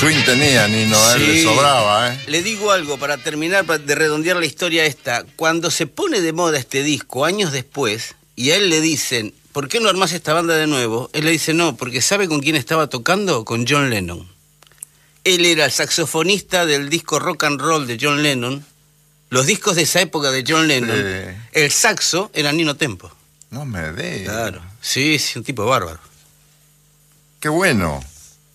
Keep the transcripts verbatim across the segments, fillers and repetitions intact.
swing tenía Nino, a él Sí. le sobraba, ¿eh? Le digo algo para terminar, para de redondear la historia esta. Cuando se pone de moda este disco, años después, y a él le dicen, ¿por qué no armás esta banda de nuevo? Él le dice, no, porque ¿sabe con quién estaba tocando? Con John Lennon. Él era el saxofonista del disco Rock and Roll de John Lennon. Los discos de esa época de John Lennon, Sí. el saxo era Nino Tempo. No me digas. Claro. Sí, sí, un tipo bárbaro. Qué bueno.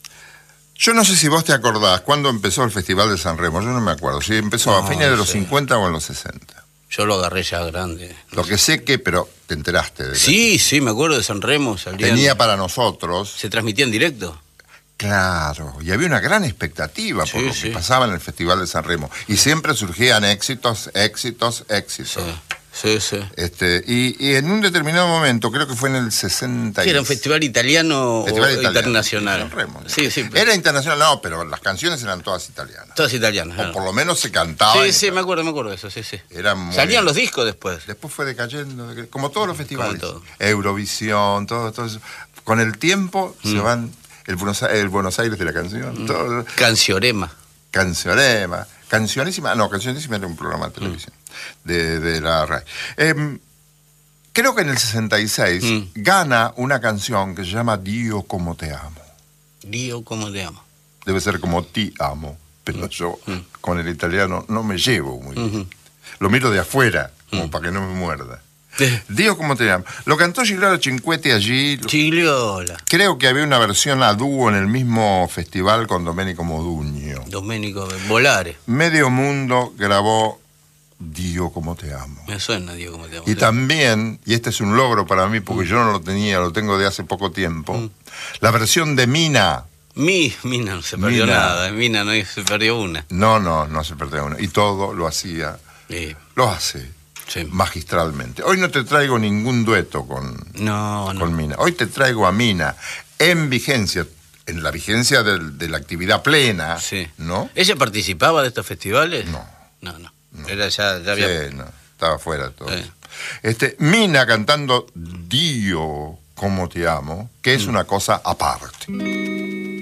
Yo no sé si vos te acordás cuándo empezó el Festival de San Remo. Yo no me acuerdo. Si empezó a No, fines de los sí. cincuenta o en los sesenta. Yo lo agarré ya grande. Lo que sé que, pero te enteraste de Sí, sí, me acuerdo de San Remo. Salían, Tenía para nosotros. se transmitía en directo. Claro, y había una gran expectativa por Sí, lo sí. que pasaba en el Festival de San Remo. Y siempre surgían éxitos, éxitos, éxitos. Sí, sí, sí. Este, y, y en un determinado momento, creo que fue en el sesenta. Sí, era un festival italiano Festival o italiano, internacional. San Remo. Sí, sí. Era internacional, no, pero las canciones eran todas italianas. Todas italianas. O ¿no? por lo menos se cantaban. Sí, sí, me acuerdo, me acuerdo de eso, sí, sí. Era muy- Salían los discos después. Después fue decayendo, deca- como todos los festivales. todo. Eurovisión, todo, todo eso. Con el tiempo se Mm. van el Buenos, A- el Buenos Aires de la canción, todo. Canciorema. Cancionema, Cancionísima, no, Cancionísima era un programa de televisión, de, de la radio. Em, creo que en el sesenta y seis Mm. gana una canción que se llama Dio como te amo. Dio, ¿cómo te amo? Debe ser como ti amo, pero yo Mm. con el italiano no me llevo muy bien. Ujú. Lo miro de afuera, como Mm. para que no me muerda. Dio como te amo. Lo cantó Gigliola Cinquetti allí. Gigliola. Creo que había una versión a dúo en el mismo festival con Domenico Modugno. Domenico Volare. Medio mundo grabó Dio como te amo. Me suena, Dio, ¿cómo te amo? Y también, y este es un logro para mí porque yo no lo tenía, lo tengo de hace poco tiempo, Mm. la versión de Mina. Mi, Mina no se perdió Mina. nada. Mina no se perdió una. No, no, no se perdió una. Y todo lo hacía, Sí, lo hace sí. magistralmente. Hoy no te traigo ningún dueto con, No, no. con Mina. Hoy te traigo a Mina en vigencia, en la vigencia del- de la actividad plena, Sí. ¿no? ¿Ella participaba de estos festivales? No. No, no. Era ya, ya había... Sí, no, estaba fuera todo. Sí. eso. Este, Mina cantando Dio como te amo, que es una cosa aparte.